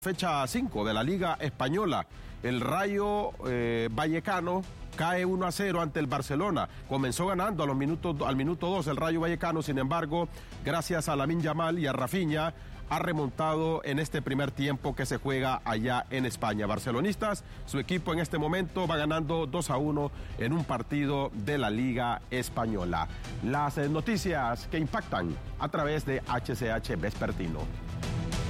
Fecha 5 de la Liga Española. El Rayo Vallecano cae 1-0 ante el Barcelona. Comenzó ganando al minuto 2 el Rayo Vallecano, sin embargo, gracias a Lamine Yamal y a Rafinha, ha remontado en este primer tiempo que se juega allá en España. Barcelonistas, su equipo en este momento va ganando 2-1 en un partido de la Liga Española. Las noticias que impactan a través de HCH Vespertino.